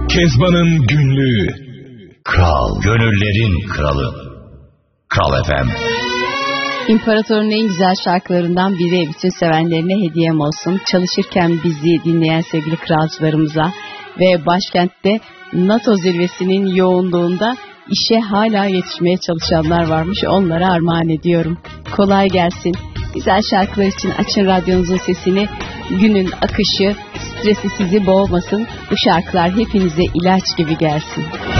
Kezban'ın günlüğü. Kral, gönüllerin kralı. Kral FM. İmparator'un en güzel şarkılarından biri bütün sevenlerine hediyem olsun. Çalışırken bizi dinleyen sevgili kralcılarımıza ve başkentte NATO zirvesinin yoğunluğunda işe hala yetişmeye çalışanlar varmış. Onlara armağan ediyorum. Kolay gelsin. Güzel şarkılar için açın radyonuzun sesini. Günün akışı, stresi sizi boğmasın. Bu şarkılar hepinize ilaç gibi gelsin.